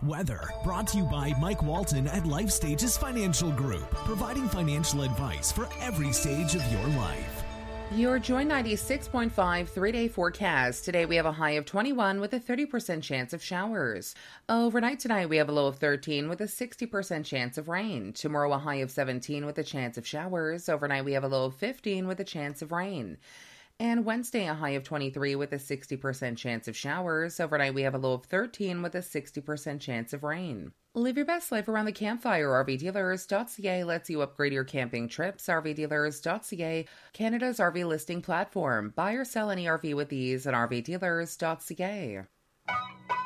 Weather, brought to you by Mike Walton at Life Stages Financial Group, providing financial advice for every stage of your life. Your Joy 96.5 3-day forecast. Today we have a high of 21 with a 30% chance of showers. Overnight tonight we have a low of 13 with a 60% chance of rain. Tomorrow a high of 17 with a chance of showers. Overnight we have a low of 15 with a chance of rain. And Wednesday, a high of 23 with a 60% chance of showers. Overnight, we have a low of 13 with a 60% chance of rain. Live your best life around the campfire. RVdealers.ca lets you upgrade your camping trips. RVdealers.ca, Canada's RV listing platform. Buy or sell any RV with ease at RVdealers.ca.